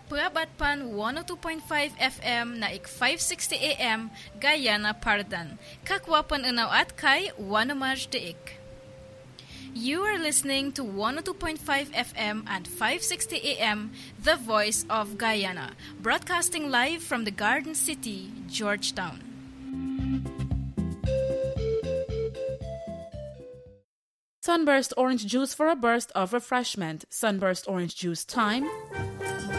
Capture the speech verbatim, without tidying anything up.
Prabatpan one oh two point five F M na ik five sixty A M Guyana Pardan. Kakwapan unaw at kay Wanamaj Deik. You are listening to one oh two point five F M and five sixty A M, The Voice of Guyana, broadcasting live from the Garden City, Georgetown. Sunburst orange juice for a burst of refreshment. Sunburst orange juice time